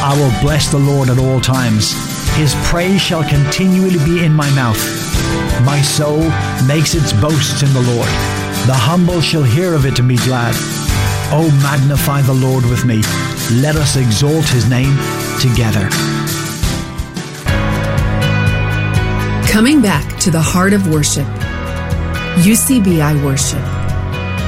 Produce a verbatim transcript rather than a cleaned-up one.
I will bless the Lord at all times. His praise shall continually be in my mouth. My soul makes its boasts in the Lord. The humble shall hear of it and be glad. Oh, magnify the Lord with me. Let us exalt his name together. Coming back to the heart of worship. U C B I Worship.